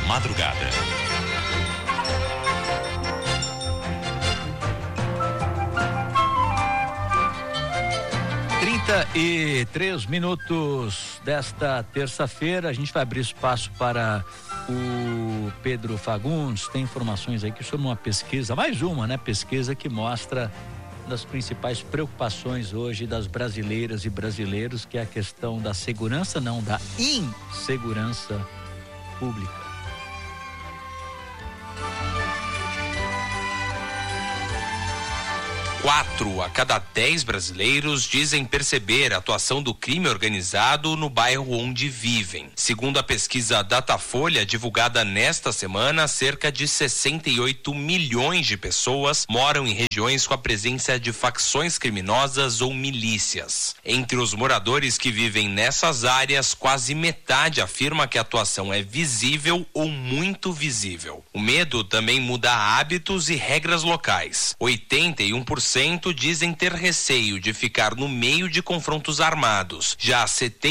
madrugada. 33 minutos desta terça-feira. A gente vai abrir espaço para o Pedro Fagundes. Tem informações aqui sobre uma pesquisa, mais uma, né? Pesquisa que mostra das principais preocupações hoje das brasileiras e brasileiros, que é a questão da segurança, não, da insegurança pública. 4 a cada 10 brasileiros dizem perceber a atuação do crime organizado no bairro onde vivem. Segundo a pesquisa Datafolha, divulgada nesta semana, cerca de 68 milhões de pessoas moram em regiões com a presença de facções criminosas ou milícias. Entre os moradores que vivem nessas áreas, quase metade afirma que a atuação é visível ou muito visível. O medo também muda hábitos e regras locais. 81% dizem ter receio de ficar no meio de confrontos armados. Já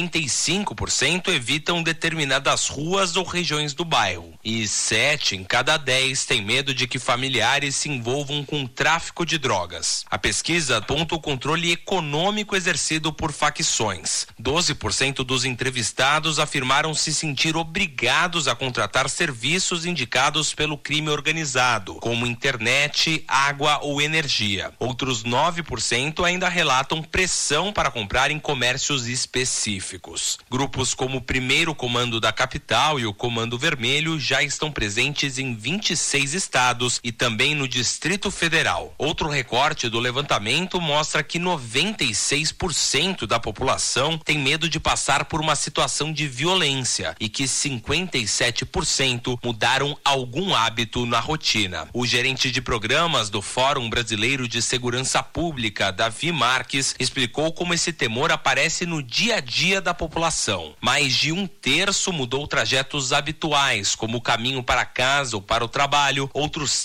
75% evitam determinadas ruas ou regiões do bairro. E 7 em cada 10 têm medo de que familiares se envolvam com tráfico de drogas. A pesquisa aponta o controle econômico exercido por facções. 12% dos entrevistados afirmaram se sentir obrigados a contratar serviços indicados pelo crime organizado, como internet, água ou energia. Outros 9% ainda relatam pressão para comprar em comércios específicos. Grupos como o Primeiro Comando da Capital e o Comando Vermelho já estão presentes em 26 estados e também no Distrito Federal. Outro recorte do levantamento mostra que 96% da população tem medo de passar por uma situação de violência e que 57% mudaram algum hábito na rotina. O gerente de programas do Fórum Brasileiro de Segurança Pública, Davi Marques, explicou como esse temor aparece no dia a dia da população. Mais de 1/3 mudou trajetos habituais, como o caminho para casa ou para o trabalho. Outros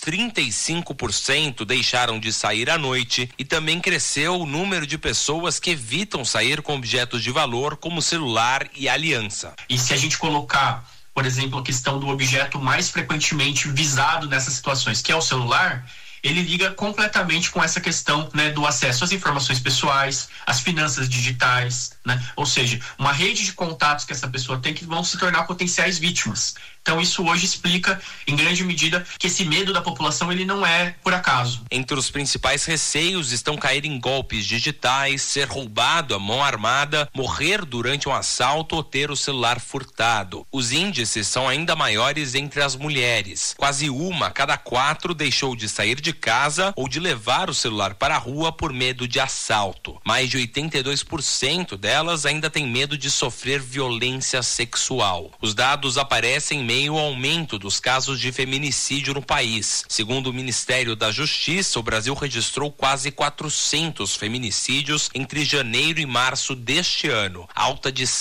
35% deixaram de sair à noite e também cresceu o número de pessoas que evitam sair com objetos de valor, como celular e aliança. E se a gente colocar, por exemplo, a questão do objeto mais frequentemente visado nessas situações, que é o celular, ele liga completamente com essa questão, né, do acesso às informações pessoais, às finanças digitais, né? Ou seja, uma rede de contatos que essa pessoa tem que vão se tornar potenciais vítimas. Então isso hoje explica, em grande medida, que esse medo da população ele não é por acaso. Entre os principais receios estão cair em golpes digitais, ser roubado à mão armada, morrer durante um assalto ou ter o celular furtado. Os índices são ainda maiores entre as mulheres. Quase 1 a cada 4 deixou de sair de casa ou de levar o celular para a rua por medo de assalto. Mais de 82% delas ainda têm medo de sofrer violência sexual. Os dados aparecem em meio ao aumento dos casos de feminicídio no país. Segundo o Ministério da Justiça, o Brasil registrou quase 400 feminicídios entre janeiro e março deste ano, alta de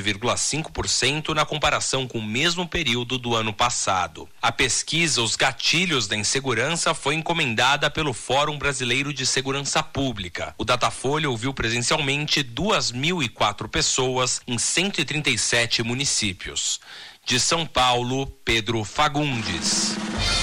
7,5% na comparação com o mesmo período do ano passado. A pesquisa Os Gatilhos da Insegurança foi encomendada pelo Fórum Brasileiro de Segurança Pública. O Datafolha ouviu presencialmente 2.004 pessoas em 137 municípios. De São Paulo, Pedro Fagundes.